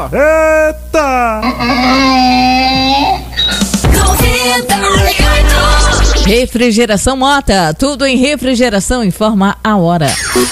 ó. Eita! 98. Refrigeração Mota, tudo em refrigeração, informa a hora.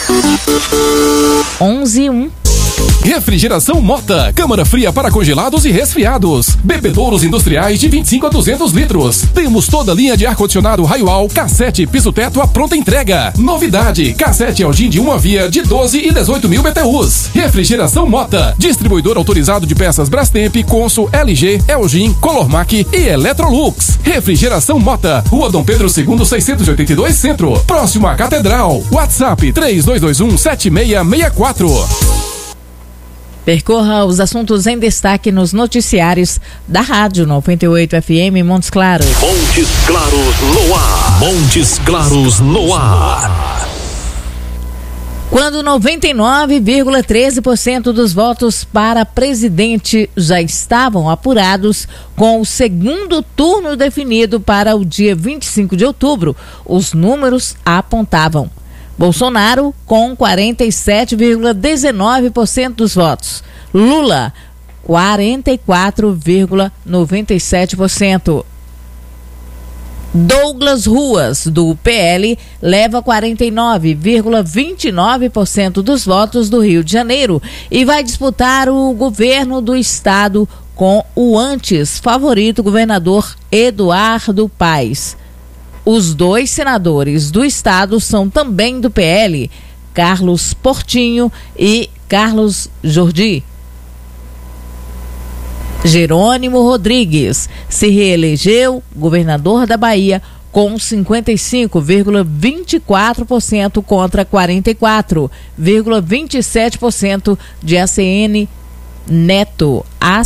11:01. Refrigeração Mota, câmara fria para congelados e resfriados, bebedouros industriais de 25 a 200 litros. Temos toda a linha de ar-condicionado Raioal, cassete, piso-teto à pronta entrega. Novidade, cassete Elgin de uma via de 12 e 18 mil BTUs. Refrigeração Mota, distribuidor autorizado de peças Brastemp, Consul, LG, Elgin, Colormac e Electrolux. Refrigeração Mota, Rua Dom Pedro II, 682 Centro, próximo à Catedral. WhatsApp 3221-7664. Percorra os assuntos em destaque nos noticiários da Rádio 98 FM Montes Claros. Montes Claros no ar. Montes Claros no ar. Quando 99,13% dos votos para presidente já estavam apurados, com o segundo turno definido para o dia 25 de outubro, os números apontavam Bolsonaro com 47,19% dos votos. Lula, 44,97%. Douglas Ruas, do PL, leva 49,29% dos votos do Rio de Janeiro e vai disputar o governo do estado com o antes favorito governador Eduardo Paes. Os dois senadores do estado são também do PL, Carlos Portinho e Carlos Jordi. Jerônimo Rodrigues se reelegeu governador da Bahia com 55,24% contra 44,27% de ACM Neto.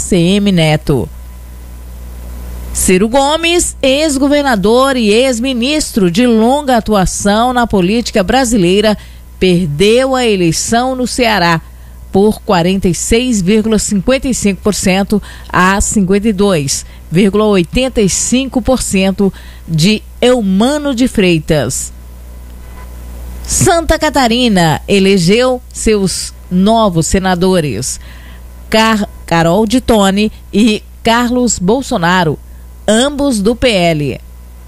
Ciro Gomes, ex-governador e ex-ministro de longa atuação na política brasileira, perdeu a eleição no Ceará por 46,55% a 52,85% de Eumano de Freitas. Santa Catarina elegeu seus novos senadores, Carol de Tone e Carlos Bolsonaro, ambos do PL.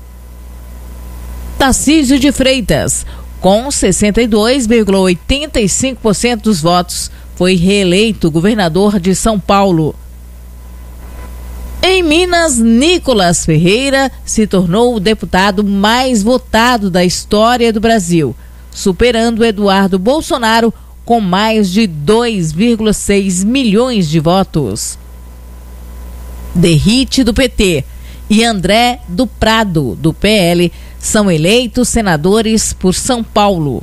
Tarcísio de Freitas, com 62,85% dos votos, foi reeleito governador de São Paulo. Em Minas, Nicolas Ferreira se tornou o deputado mais votado da história do Brasil, superando Eduardo Bolsonaro com mais de 2,6 milhões de votos. Derrite, do PT, e André do Prado, do PL, são eleitos senadores por São Paulo.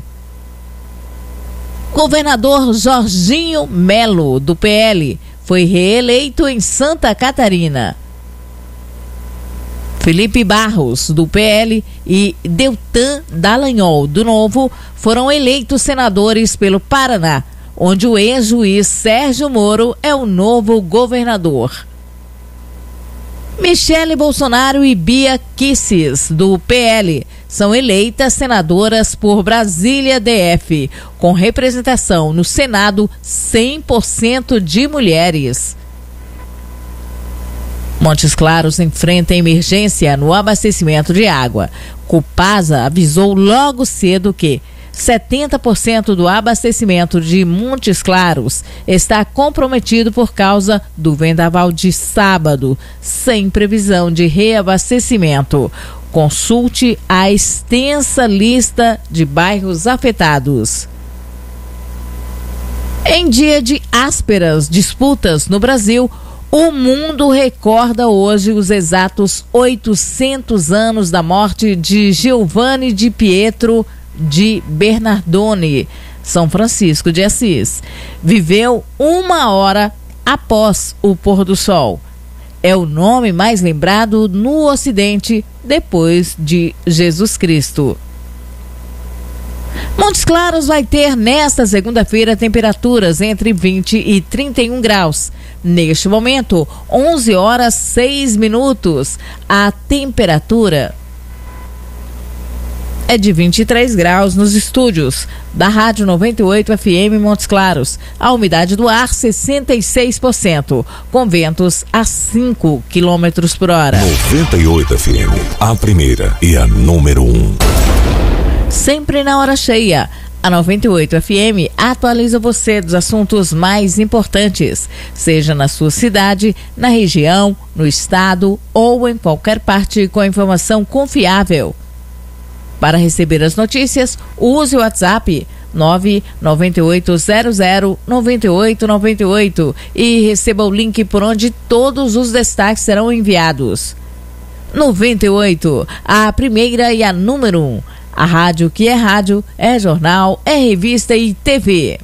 Governador Jorginho Melo, do PL, foi reeleito em Santa Catarina. Felipe Barros, do PL, e Deltan Dallagnol, do Novo, foram eleitos senadores pelo Paraná, onde o ex-juiz Sérgio Moro é o novo governador. Michele Bolsonaro e Bia Kicis, do PL, são eleitas senadoras por Brasília DF, com representação no Senado 100% de mulheres. Montes Claros enfrenta emergência no abastecimento de água. Copasa avisou logo cedo que 70% do abastecimento de Montes Claros está comprometido por causa do vendaval de sábado, sem previsão de reabastecimento. Consulte a extensa lista de bairros afetados. Em dia de ásperas disputas no Brasil, o mundo recorda hoje os exatos 800 anos da morte de Giovanni di Pietro de Bernardone, São Francisco de Assis. Viveu 1 hora após o pôr do sol. É o nome mais lembrado no Ocidente depois de Jesus Cristo. Montes Claros vai ter nesta segunda-feira temperaturas entre 20 e 31 graus. Neste momento, 11 horas 6 minutos. A temperatura é de 23 graus nos estúdios da Rádio 98 FM Montes Claros. A umidade do ar 66%, com ventos a 5 km por hora. 98 FM, a primeira e a número 1. Sempre na hora cheia. A 98 FM atualiza você dos assuntos mais importantes, seja na sua cidade, na região, no estado ou em qualquer parte, com informação confiável. Para receber as notícias, use o WhatsApp 998009898 e receba o link por onde todos os destaques serão enviados. 98, a primeira e a número 1. A rádio que é rádio, é jornal, é revista e TV.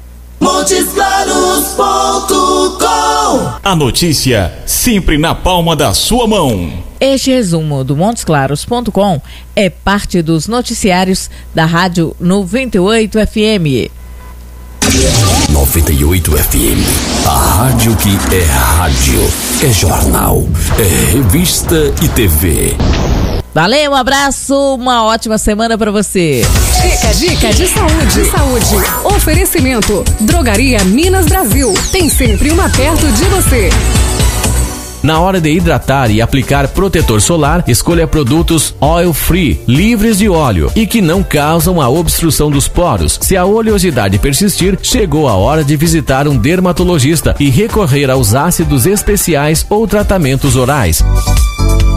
MontesClaros.com. A notícia sempre na palma da sua mão. Este resumo do MontesClaros.com é parte dos noticiários da Rádio 98 FM. 98 FM, a rádio que é rádio, é jornal, é revista e TV. Valeu, um abraço, uma ótima semana pra você. Dica de saúde. Oferecimento: Drogaria Minas Brasil. Tem sempre uma perto de você. Na hora de hidratar e aplicar protetor solar, escolha produtos oil free, livres de óleo e que não causam a obstrução dos poros. Se a oleosidade persistir, chegou a hora de visitar um dermatologista e recorrer aos ácidos especiais ou tratamentos orais.